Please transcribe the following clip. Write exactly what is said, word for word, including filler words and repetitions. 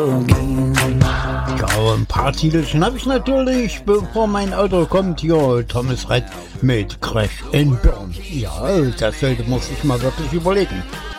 gehen. Ja, ein paar Titelchen habe ich natürlich, bevor mein Auto kommt. Hier, Thomas Redd mit Crash and Burn. Ja, das sollte man sich mal wirklich überlegen.